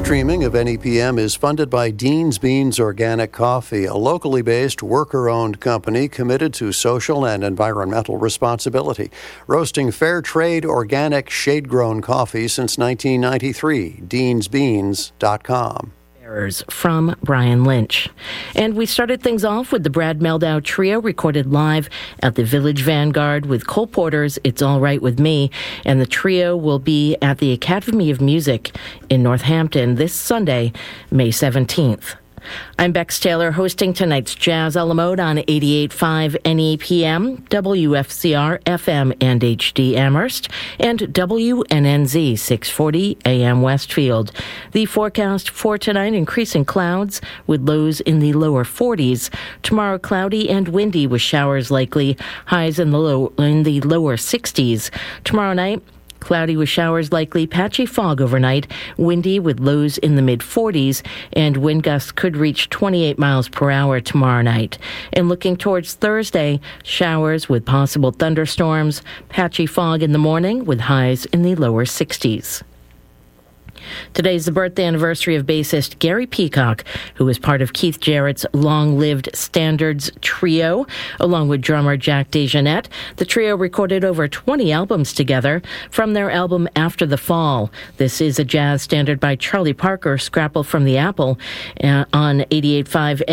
streaming of NEPM is funded by Dean's Beans Organic Coffee, a locally based, worker-owned company committed to social and environmental responsibility, roasting fair trade, organic, shade-grown coffee since 1993. DeansBeans.com. From Brian Lynch. And we started things off with the Brad Mehldau Trio, recorded live at the Village Vanguard with Cole Porter's It's All Right With Me. And the trio will be at the Academy of Music in Northampton this Sunday, May 17th. I'm Bex Taylor, hosting tonight's Jazz a la Mode on 88.5 NEPM, WFCR FM and HD Amherst, and WNNZ 640 AM Westfield. The forecast for tonight: increasing clouds with lows in the lower 40s. Tomorrow, cloudy and windy with showers likely, highs in the lower 60s. Tomorrow night, cloudy with showers likely, patchy fog overnight, windy with lows in the mid-40s, and wind gusts could reach 28 miles per hour tomorrow night. And looking towards Thursday, showers with possible thunderstorms, patchy fog in the morning with highs in the lower 60s. Today's the birthday anniversary of bassist Gary Peacock, who was part of Keith Jarrett's long-lived Standards Trio, along with drummer Jack DeJohnette. The trio recorded over 20 albums together from their album After the Fall. This is a jazz standard by Charlie Parker, Scrapple from the Apple, on 88.5